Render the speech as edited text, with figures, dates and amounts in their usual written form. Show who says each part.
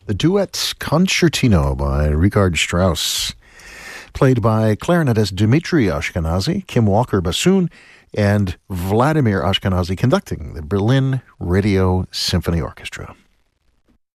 Speaker 1: The duet Concertino by Richard Strauss, played by clarinetist Dmitri Ashkenazy, Kim Walker bassoon, and Vladimir Ashkenazy conducting the Berlin Radio Symphony Orchestra.